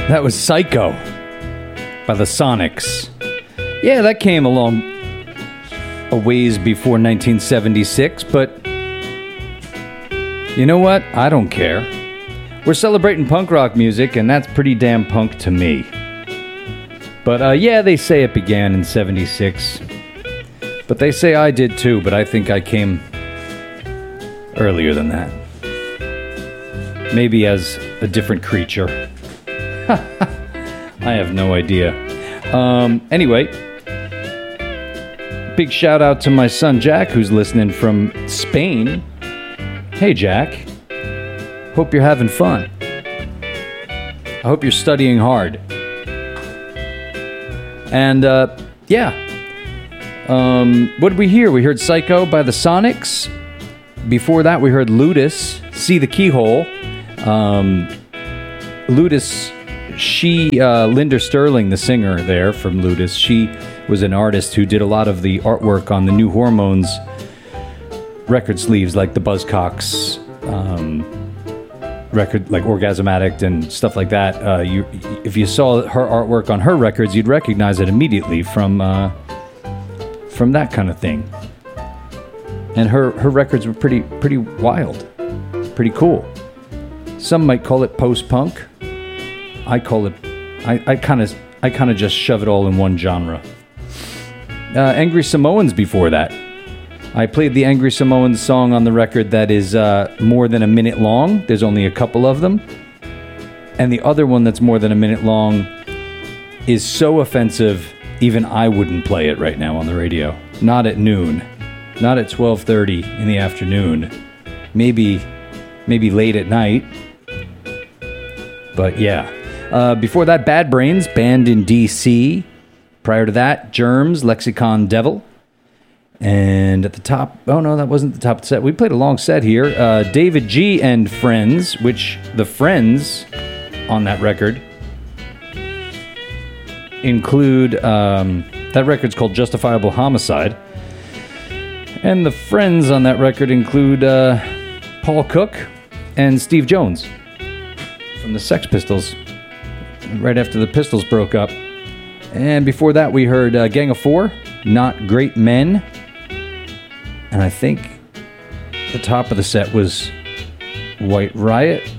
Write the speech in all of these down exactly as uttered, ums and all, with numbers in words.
That was Psycho by the Sonics. Yeah, that came along a ways before nineteen seventy-six, but you know what? I don't care. We're celebrating punk rock music, and that's pretty damn punk to me. But uh, yeah, they say it began in seventy-six. But they say I did too, but I think I came earlier than that. Maybe as a different creature. I have no idea. Um, anyway, big shout out to my son Jack, who's listening from Spain. Hey Jack, hope you're having fun. I hope you're studying hard. And uh, yeah, um, what did we hear? We heard Psycho by the Sonics. Before that, we heard Ludus, See the Keyhole. Um, Ludus, she, uh, Linda Sterling, the singer there from Ludus, she was an artist who did a lot of the artwork on the New Hormones record sleeves, like the Buzzcocks um, record, like Orgasm Addict and stuff like that. Uh, you, if you saw her artwork on her records, you'd recognize it immediately from uh, from that kind of thing. And her, her records were pretty pretty wild, pretty cool. Some might call it post-punk. I call it, I kind of I kind of just shove it all in one genre. Uh, Angry Samoans before that. I played the Angry Samoans song on the record that is uh, more than a minute long. There's only a couple of them. And the other one that's more than a minute long is so offensive, even I wouldn't play it right now on the radio. Not at noon. Not at twelve thirty in the afternoon. Maybe, maybe late at night. But yeah. Uh, before that, Bad Brains, banned in D C. Prior to that, Germs, Lexicon Devil. And at the top, oh no, that wasn't the top of the set. We played a long set here. Uh, David G. and Friends, which the Friends on that record include, um, that record's called Justifiable Homicide. And the Friends on that record include uh, Paul Cook and Steve Jones from the Sex Pistols, right after the Pistols broke up. And before that, we heard uh, Gang of Four, Not Great Men. And I think the top of the set was White Riot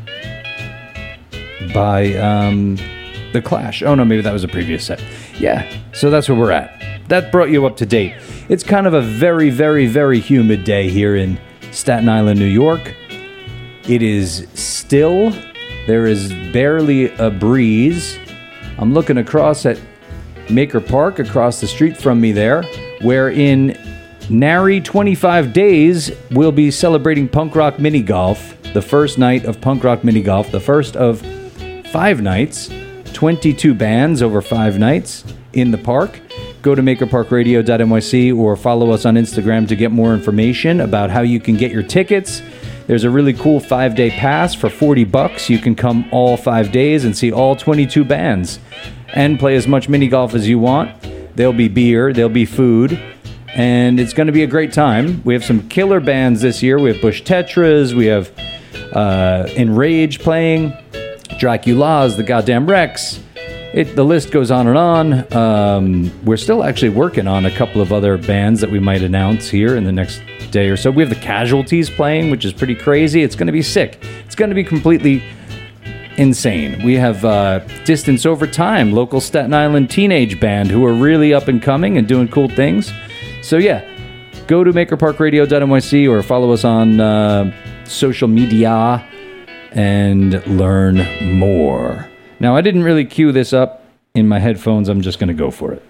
by um, The Clash. Oh, no, maybe that was a previous set. Yeah, so that's where we're at. That brought you up to date. It's kind of a very, very, very humid day here in Staten Island, New York. It is still. There is barely a breeze. I'm looking across at Maker Park across the street from me there, where in nary twenty-five days we'll be celebrating Punk Rock Mini Golf, the first night of Punk Rock Mini Golf, the first of five nights, twenty-two bands over five nights in the park. Go to maker park radio dot n y c or follow us on Instagram to get more information about how you can get your tickets. There's a really cool five-day pass for forty bucks. You can come all five days and see all twenty-two bands and play as much mini golf as you want. There'll be beer, there'll be food, and it's going to be a great time. We have some killer bands this year. We have Bush Tetras, we have uh, Enrage playing, Dracula's, The Goddamn Rex. It, the list goes on and on. Um, we're still actually working on a couple of other bands that we might announce here in the next day or so. We have the Casualties playing, which is pretty crazy. It's going to be sick. It's going to be completely insane. We have uh, Distance Over Time, local Staten Island teenage band who are really up and coming and doing cool things. So yeah, go to maker park radio dot n y c or follow us on uh, social media and learn more. Now, I didn't really cue this up in my headphones. I'm just going to go for it.